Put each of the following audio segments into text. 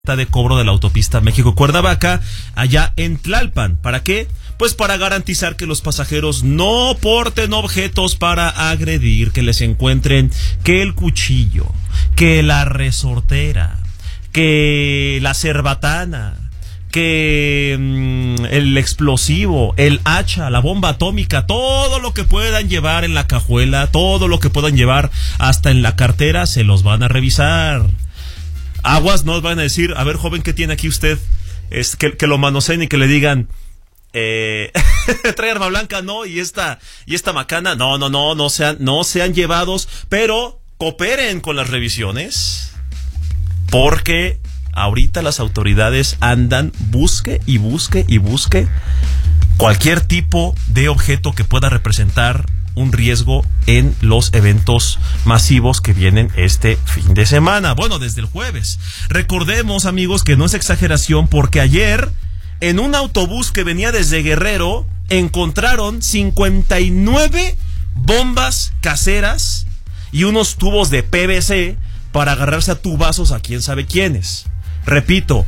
de cobro de la autopista México-Cuernavaca, allá en Tlalpan. ¿Para qué? Pues para garantizar que los pasajeros no porten objetos para agredir, que les encuentren que el cuchillo, que la resortera, que la cerbatana, que el explosivo, el hacha, la bomba atómica, todo lo que puedan llevar en la cajuela, todo lo que puedan llevar hasta en la cartera, se los van a revisar. Aguas, no van a decir, a ver, joven, ¿qué tiene aquí usted? Que lo manoseen y que le digan, trae arma blanca, no, y esta macana, no sean llevados, pero cooperen con las revisiones, porque ahorita las autoridades andan busque cualquier tipo de objeto que pueda representar un riesgo en los eventos masivos que vienen este fin de semana. Bueno, desde el jueves. Recordemos, amigos, que no es exageración, porque ayer en un autobús que venía desde Guerrero encontraron 59 bombas caseras y unos tubos de PVC para agarrarse a tubazos a quién sabe quiénes. Repito,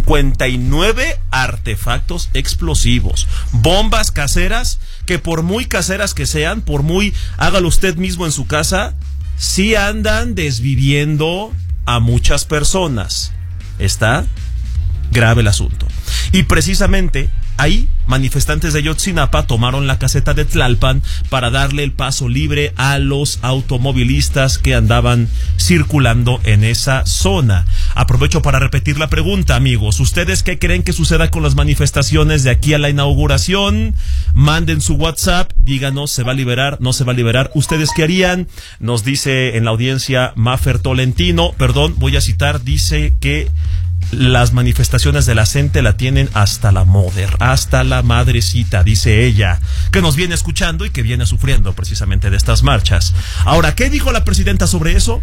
59 artefactos explosivos, bombas caseras que por muy caseras que sean, por muy hágalo usted mismo en su casa, sí andan desviviendo a muchas personas. Está grave el asunto. Y precisamente ahí, manifestantes de Ayotzinapa tomaron la caseta de Tlalpan para darle el paso libre a los automovilistas que andaban circulando en esa zona. Aprovecho para repetir la pregunta, amigos. ¿Ustedes qué creen que suceda con las manifestaciones de aquí a la inauguración? Manden su WhatsApp, díganos, ¿se va a liberar? ¿No se va a liberar? ¿Ustedes qué harían? Nos dice en la audiencia Mafer Tolentino, dice que las manifestaciones de la CENTE la tienen hasta la mother, hasta la madrecita, dice ella, que nos viene escuchando y que viene sufriendo precisamente de estas marchas. Ahora, ¿qué dijo la presidenta sobre eso?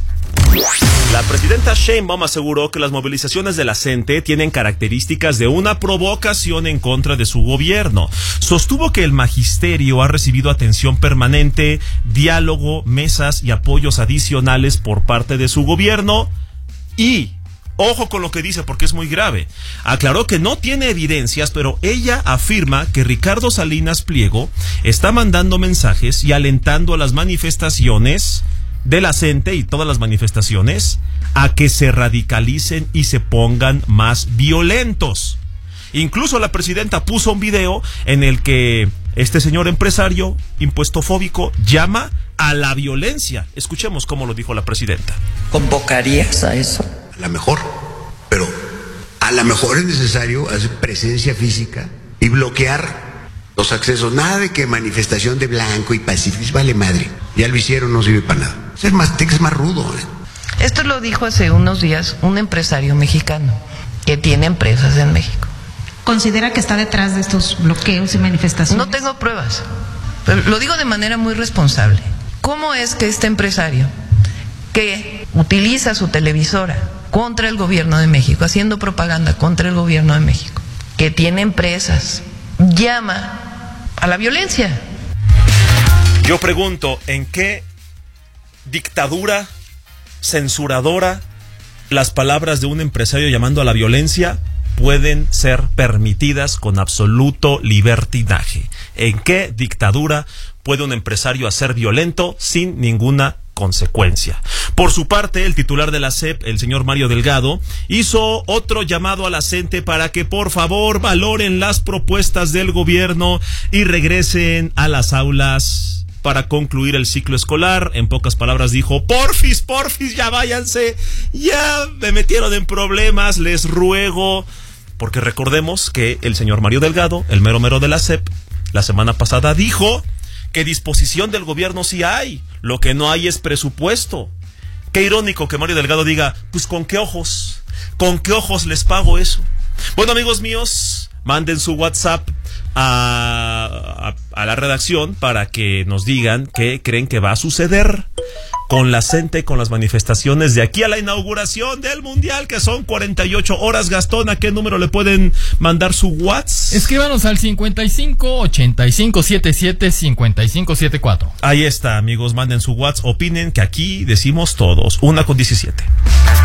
La presidenta Sheinbaum aseguró que las movilizaciones de la CENTE tienen características de una provocación en contra de su gobierno. Sostuvo que el magisterio ha recibido atención permanente, diálogo, mesas y apoyos adicionales por parte de su gobierno y... ojo con lo que dice porque es muy grave. Aclaró que no tiene evidencias, pero ella afirma que Ricardo Salinas Pliego está mandando mensajes y alentando a las manifestaciones de la CENTE y todas las manifestaciones a que se radicalicen y se pongan más violentos. Incluso la presidenta puso un video en el que este señor empresario impuestofóbico llama a la violencia. Escuchemos cómo lo dijo la presidenta. ¿Convocarías a eso? A lo mejor, pero a lo mejor es necesario hacer presencia física y bloquear los accesos. Nada de que manifestación de blanco y pacífico, vale madre. Ya lo hicieron, no sirve para nada. Es más rudo. Esto lo dijo hace unos días un empresario mexicano que tiene empresas en México. ¿Considera que está detrás de estos bloqueos y manifestaciones? No tengo pruebas, pero lo digo de manera muy responsable. ¿Cómo es que este empresario que utiliza su televisora contra el gobierno de México, haciendo propaganda contra el gobierno de México, que tiene empresas, llama a la violencia? Yo pregunto, ¿en qué dictadura censuradora las palabras de un empresario llamando a la violencia pueden ser permitidas con absoluto libertinaje? ¿En qué dictadura puede un empresario hacer violento sin ninguna consecuencia? Por su parte, el titular de la SEP, el señor Mario Delgado, hizo otro llamado a la CENTE para que por favor valoren las propuestas del gobierno y regresen a las aulas para concluir el ciclo escolar. En pocas palabras dijo, porfis, ya váyanse, ya me metieron en problemas, les ruego. Porque recordemos que el señor Mario Delgado, el mero de la SEP, la semana pasada dijo que disposición del gobierno sí hay, lo que no hay es presupuesto. Qué irónico que Mario Delgado diga, pues ¿con qué ojos les pago eso? Bueno, amigos míos, manden su WhatsApp a la redacción para que nos digan qué creen que va a suceder con la CENTE, con las manifestaciones de aquí a la inauguración del Mundial, que son 48 horas. Gastón, ¿a qué número le pueden mandar su WhatsApp? Escríbanos al 55 85 77 55 74. Ahí está, amigos, manden su WhatsApp, opinen, que aquí decimos todos. 1:17.